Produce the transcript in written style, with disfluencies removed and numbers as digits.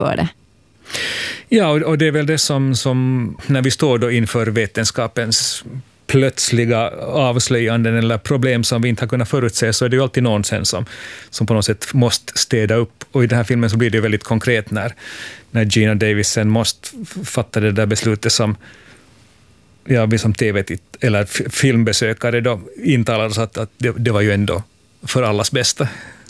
för det. Ja, och det är väl det som när vi står då inför vetenskapens plötsliga avslöjanden eller problem som vi inte har kunnat förutse, så är det ju alltid någon sen som på något sätt måste städa upp. Och i den här filmen så blir det väldigt konkret när Gina Davis sen måste fatta det där beslutet som vi som eller filmbesökare då intalar oss att det var ju ändå för allas bästa.